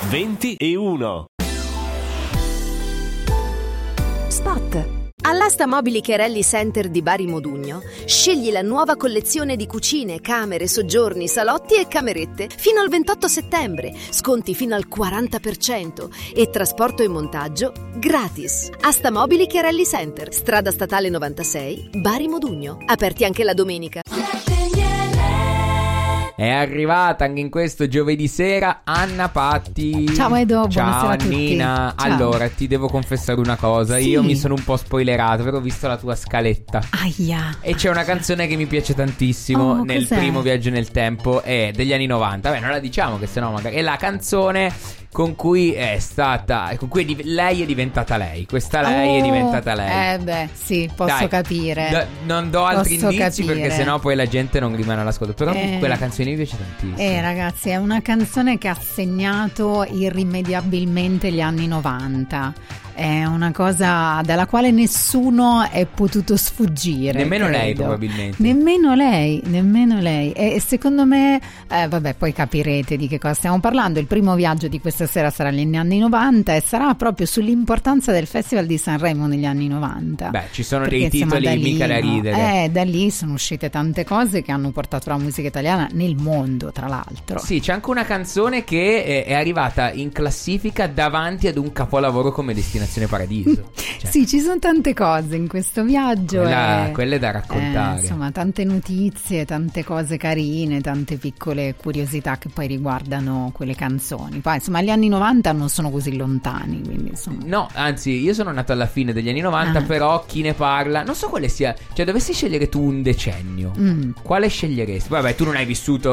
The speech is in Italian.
20:01. Spot. All'asta mobili Cherelli Center di Bari Modugno scegli la nuova collezione di cucine, camere, soggiorni, salotti e camerette fino al 28 settembre, sconti fino al 40% e trasporto e montaggio gratis. Asta mobili Cherelli Center, strada statale 96, Bari Modugno, aperti anche la domenica. È arrivata anche in questo giovedì sera Anna Patti. Ciao Edo, ciao buonasera a tutti. Annina. Ciao. Allora, ti devo confessare una cosa. Sì. Io mi sono un po' spoilerato perché ho visto la tua scaletta. Aia. E c'è una canzone che mi piace tantissimo nel cos'è? primo viaggio nel tempo. È degli anni 90. Beh, non la diciamo che sennò magari. È la canzone con cui è stata. Con cui lei è diventata lei. Questa lei è diventata lei. Beh, sì, posso Dai, capire. Non do altri Posso indizi capire. perché sennò poi la gente non rimane all'ascolto. Però quella canzone mi piace tantissimo. Ragazzi, è una canzone che ha segnato irrimediabilmente gli anni 90. È una cosa dalla quale nessuno è potuto sfuggire. Nemmeno lei, credo. probabilmente. Nemmeno lei. E secondo me, vabbè, poi capirete di che cosa stiamo parlando. Il primo viaggio di questa sera sarà negli anni 90 e sarà proprio sull'importanza del Festival di Sanremo negli anni 90. Beh, ci sono Perché, dei titoli insomma, da lì, mica da ridere. Da lì sono uscite tante cose che hanno portato la musica italiana nel mondo, tra l'altro. Sì, c'è anche una canzone che è arrivata in classifica davanti ad un capolavoro come Destinazione Paradiso. Cioè, Sì, ci sono tante cose in questo viaggio. quelle da raccontare. Insomma, tante notizie, tante cose carine, tante piccole curiosità che poi riguardano quelle canzoni. Poi, insomma, gli anni 90 non sono così lontani, quindi insomma. No, anzi, io sono nato alla fine degli anni 90, però chi ne parla, non so quale sia. Cioè, dovessi scegliere tu un decennio, quale sceglieresti? Vabbè, tu non hai vissuto